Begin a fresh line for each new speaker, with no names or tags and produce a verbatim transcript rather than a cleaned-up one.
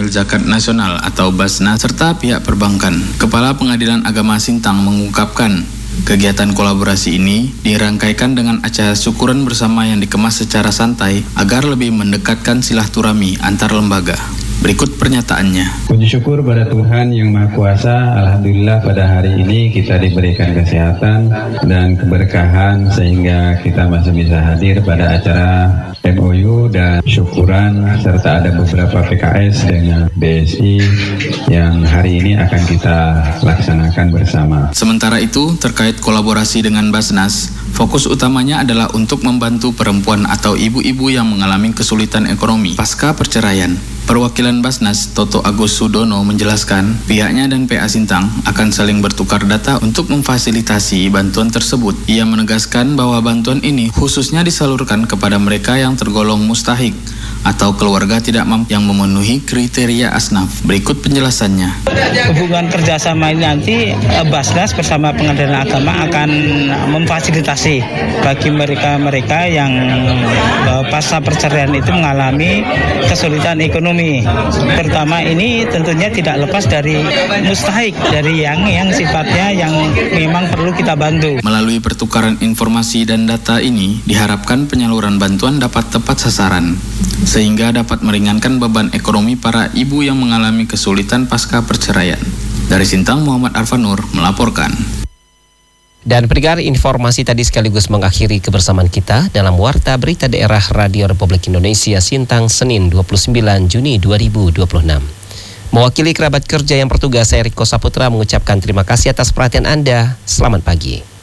Wajib Zakat Nasional atau Basnas serta pihak perbankan. Kepala Pengadilan Agama Sintang mengungkapkan, kegiatan kolaborasi ini dirangkaikan dengan acara syukuran bersama yang dikemas secara santai agar lebih mendekatkan silaturahmi antar lembaga. Berikut pernyataannya.
Puji syukur pada Tuhan Yang Maha Kuasa, alhamdulillah pada hari ini kita diberikan kesehatan dan keberkahan sehingga kita masih bisa hadir pada acara M O U dan syukuran, serta ada beberapa P K S dengan B S I yang hari ini akan kita laksanakan bersama.
Sementara itu, terkait kolaborasi dengan Basnas, fokus utamanya adalah untuk membantu perempuan atau ibu-ibu yang mengalami kesulitan ekonomi pasca perceraian. Perwakilan Basnas, Toto Agus Sudono, menjelaskan pihaknya dan P A Sintang akan saling bertukar data untuk memfasilitasi bantuan tersebut. Ia menegaskan bahwa bantuan ini khususnya disalurkan kepada mereka yang tergolong mustahik atau keluarga tidak mampu yang memenuhi kriteria asnaf. Berikut penjelasannya.
Hubungan kerjasama ini nanti Basnas bersama Pengadilan Agama akan memfasilitasi bagi mereka-mereka yang pasca perceraian itu mengalami kesulitan ekonomi. Pertama ini tentunya tidak lepas dari mustahik, dari yang yang sifatnya yang memang perlu kita bantu.
Melalui pertukaran informasi dan data ini diharapkan penyaluran bantuan dapat tepat sasaran, sehingga dapat meringankan beban ekonomi para ibu yang mengalami kesulitan pasca perceraian. Dari Sintang, Muhammad Arfanur melaporkan.
Dan pendengar, informasi tadi sekaligus mengakhiri kebersamaan kita dalam Warta Berita Daerah Radio Republik Indonesia Sintang Senin dua puluh sembilan Juni dua ribu dua puluh enam. Mewakili kerabat kerja yang bertugas, saya Riko Saputra mengucapkan terima kasih atas perhatian Anda. Selamat pagi.